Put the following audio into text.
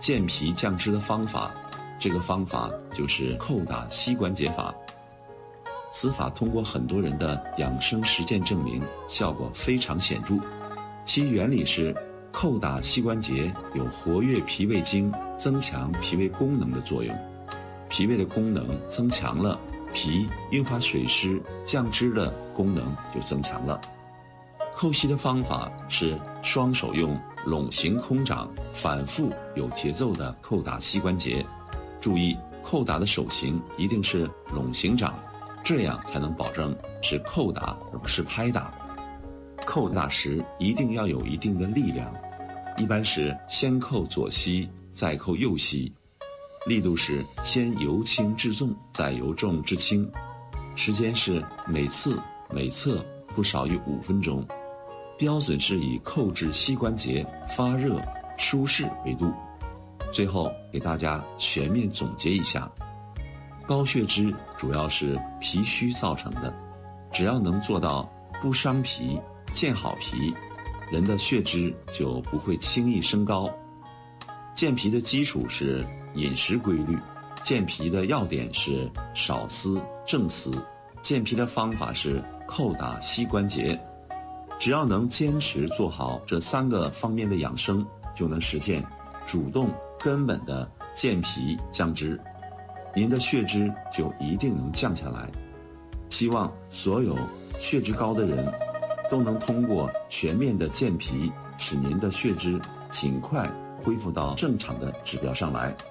健脾降脂的方法，这个方法就是叩打膝关节法。此法通过很多人的养生实践证明，效果非常显著。其原理是，叩打膝关节有活跃脾胃经、增强脾胃功能的作用。脾胃的功能增强了，脾运化水湿、降脂的功能就增强了。叩膝的方法是双手用拢形空掌反复有节奏地叩打膝关节，注意叩打的手型一定是拢形掌，这样才能保证是叩打而不是拍打。叩打时一定要有一定的力量，一般是先叩左膝，再叩右膝，力度是先由轻至重，再由重至轻，时间是每次每侧不少于5分钟，标准是以叩至膝关节发热舒适为度。最后给大家全面总结一下，高血脂主要是脾虚造成的，只要能做到不伤脾健好脾，人的血脂就不会轻易升高。健脾的基础是饮食规律，健脾的要点是少思正思，健脾的方法是叩打膝关节。只要能坚持做好这3个方面的养生，就能实现主动根本的健脾降脂，您的血脂就一定能降下来。希望所有血脂高的人都能通过全面的健脾，使您的血脂尽快恢复到正常的指标上来。